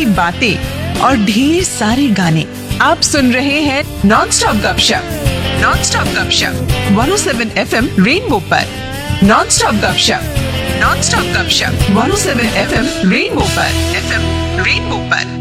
बातें और ढेर सारे गाने। आप सुन रहे हैं नॉन स्टॉप गपशप। नॉन स्टॉप गपशप 107 FM रेनबो पर। नॉन स्टॉप गपशप 107 FM रेनबो पर।